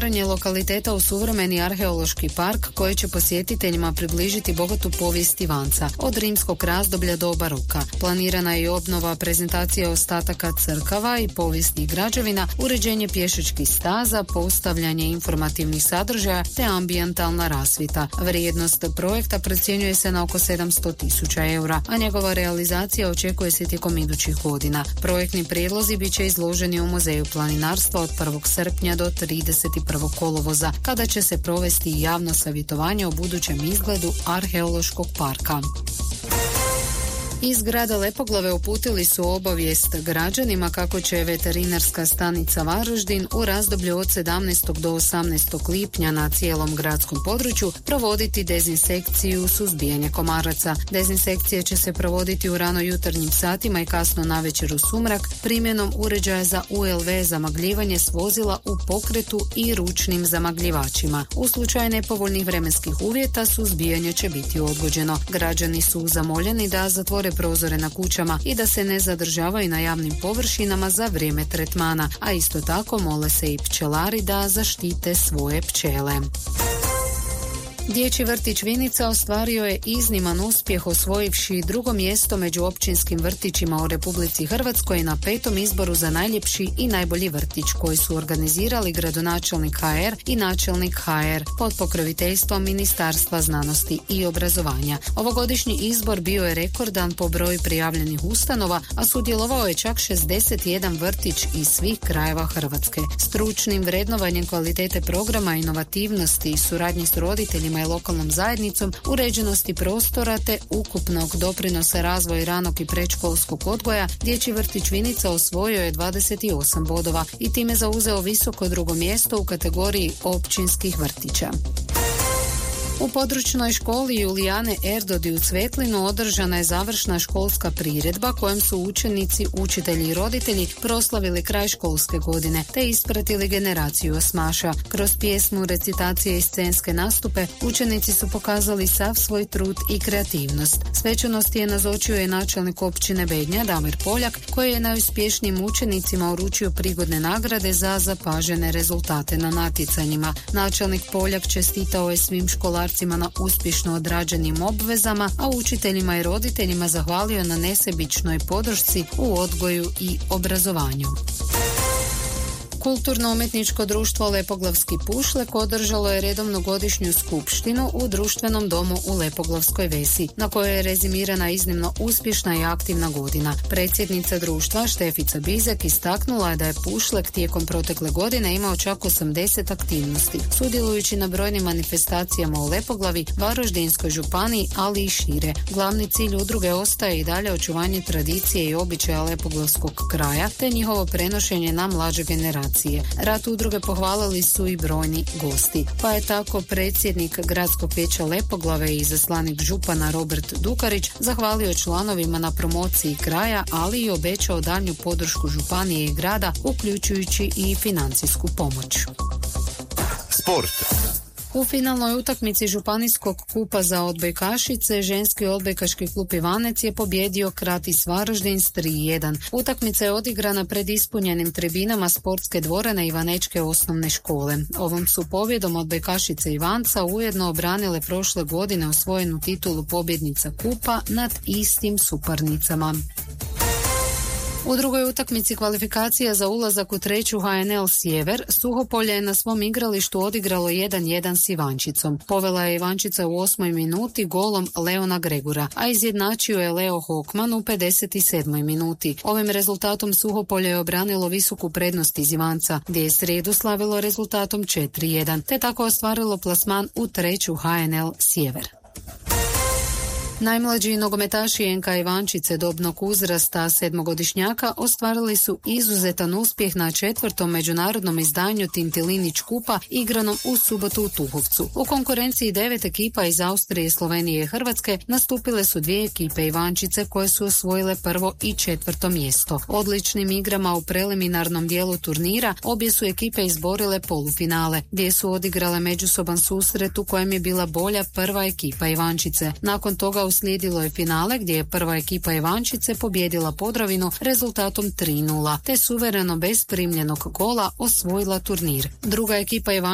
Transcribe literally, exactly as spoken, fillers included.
pretvaranje lokaliteta u suvremeni arheološki park koji će posjetiteljima približiti bogatu povijest Ivanca, od rimskog razdoblja do baroka. Planirana je i obnova prezentacije ostataka crkava i povijesnih građevina, uređenje pješačkih staza, postavljanje informativnih sadržaja te ambijentalna rasvjeta. Vrijednost projekta procjenjuje se na oko sedamsto tisuća eura, a njegova realizacija očekuje se tijekom idućih godina. Projektni prijedlozi bit će izloženi u Muzeju planinarstva od prvog srpnja do trideset prvog kolovoza, kada će se provesti javno savjetovanje o budućem izgledu arheološkog parka. Iz grada Lepoglave uputili su obavijest građanima kako će veterinarska stanica Varaždin u razdoblju od sedamnaestog do osamnaestog lipnja na cijelom gradskom području provoditi dezinsekciju suzbijanja komaraca. Dezinsekcija će se provoditi u rano jutarnjim satima i kasno navečer u sumrak primjenom uređaja za U L V zamagljivanje s vozila u pokretu i ručnim zamagljivačima. U slučaju nepovoljnih vremenskih uvjeta suzbijanje će biti odgođeno. Građani su zamoljeni da zatvore prozore na kućama i da se ne zadržavaju na javnim površinama za vrijeme tretmana, a isto tako mole se i pčelari da zaštite svoje pčele. Dječji vrtić Vinica ostvario je izniman uspjeh osvojivši drugo mjesto među općinskim vrtićima u Republici Hrvatskoj na petom izboru za najljepši i najbolji vrtić koji su organizirali gradonačelnik H R i načelnik H R pod pokroviteljstvom Ministarstva znanosti i obrazovanja. Ovogodišnji izbor bio je rekordan po broju prijavljenih ustanova, a sudjelovao je čak šezdeset jedan vrtić iz svih krajeva Hrvatske. Stručnim vrednovanjem kvalitete programa, inovativnosti i suradnje s roditeljima i lokalnom zajednicom, uređenosti prostora te ukupnog doprinosa razvoju ranog i predškolskog odgoja, dječji vrtić Vinica osvojio je dvadeset osam bodova i time zauzeo visoko drugo mjesto u kategoriji općinskih vrtića. U područnoj školi Julijane Erdodi u Cvetlinu održana je završna školska priredba kojom su učenici, učitelji i roditelji proslavili kraj školske godine te ispratili generaciju osmaša. Kroz pjesmu, recitacije i scenske nastupe učenici su pokazali sav svoj trud i kreativnost. Svečanosti je nazočio i načelnik općine Bednja Damir Poljak, koji je najuspješnijim učenicima uručio prigodne nagrade za zapažene rezultate na natjecanjima. Načelnik Poljak čestitao je svim školarima na uspješno odrađenim obvezama, a učiteljima i roditeljima zahvalio na nesebičnoj podršci u odgoju i obrazovanju. Kulturno-umjetničko društvo Lepoglavski Pušlek održalo je redovnu godišnju skupštinu u društvenom domu u Lepoglavskoj Vesi, na kojoj je rezimirana iznimno uspješna i aktivna godina. Predsjednica društva Štefica Bizek istaknula je da je Pušlek tijekom protekle godine imao čak osamdeset aktivnosti, sudjelujući na brojnim manifestacijama u Lepoglavi, Varaždinskoj županiji, ali i šire. Glavni cilj udruge ostaje i dalje očuvanje tradicije i običaja lepoglavskog kraja, te njihovo prenošenje na mlađe generacije. Rad udruge pohvalili su i brojni gosti, pa je tako predsjednik Gradskog vijeća Lepoglave i izaslanik župana Robert Dukarić zahvalio članovima na promociji kraja, ali i obećao daljnju podršku županije i grada, uključujući i financijsku pomoć. Sport. U finalnoj utakmici županijskog kupa za odbojkašice ženski odbojkaški klub Ivanec je pobjedio Kratis Varaždin s tri jedan. Utakmica je odigrana pred ispunjenim tribinama sportske dvorane Ivanečke osnovne škole. Ovom su pobjedom odbojkašice Ivanca ujedno obranile prošle godine osvojenu titulu pobjednica kupa nad istim suparnicama. U drugoj utakmici kvalifikacija za ulazak u treću H N L Sjever, Suhopolje je na svom igralištu odigralo jedan jedan s Ivančicom. Povela je Ivančica u osmoj minuti golom Leona Gregura, a izjednačio je Leo Hokman u pedeset sedmoj minuti. Ovim rezultatom Suhopolje je obranilo visoku prednost iz Ivanca, gdje je srijedu slavilo rezultatom četiri jedan, te tako ostvarilo plasman u treću H N L Sjever. Najmlađi nogometaši N K Ivančice dobnog uzrasta sedmogodišnjaka ostvarili su izuzetan uspjeh na četvrtom međunarodnom izdanju Tintilinić kupa igranom u subotu u Tuhovcu. U konkurenciji devet ekipa iz Austrije, Slovenije i Hrvatske nastupile su dvije ekipe Ivančice koje su osvojile prvo i četvrto mjesto. Odličnim igrama u preliminarnom dijelu turnira obje su ekipe izborile polufinale, gdje su odigrale međusoban susret u kojem je bila bolja prva ekipa Ivančice. Nakon toga uslijedilo je finale gdje je prva ekipa Ivančice pobijedila Podravinu rezultatom tri nula, te suvereno bez primljenog gola osvojila turnir. Druga ekipa Ivančice